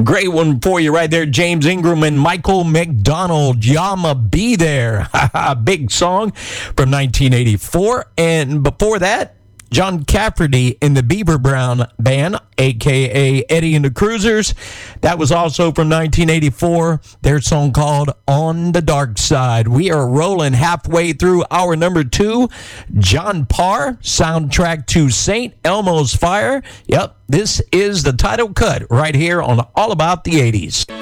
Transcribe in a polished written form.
Great one for you right there, James Ingram and Michael McDonald. Yama Be There. Big song from 1984. And before that, John Cafferty in the Beaver Brown Band, a.k.a. Eddie and the Cruisers. That was also from 1984. Their song called On the Dark Side. We are rolling halfway through hour number 2. John Parr, soundtrack to St. Elmo's Fire. Yep, this is the title cut right here on All About the 80s.